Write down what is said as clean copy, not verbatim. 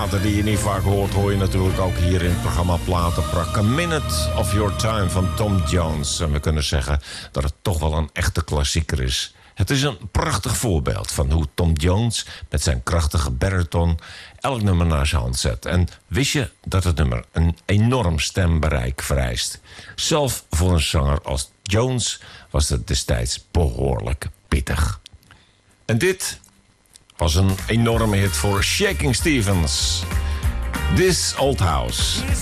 platen die je niet vaak hoort, hoor je natuurlijk ook hier in het programma Platenprak. A Minute of Your Time van Tom Jones. En we kunnen zeggen dat het toch wel een echte klassieker is. Het is een prachtig voorbeeld van hoe Tom Jones met zijn krachtige bariton elk nummer naar zijn hand zet. En wist je dat het nummer een enorm stembereik vereist? Zelf voor een zanger als Jones was het destijds behoorlijk pittig. En dit was een enorme hit voor Shaking Stevens. This Old House.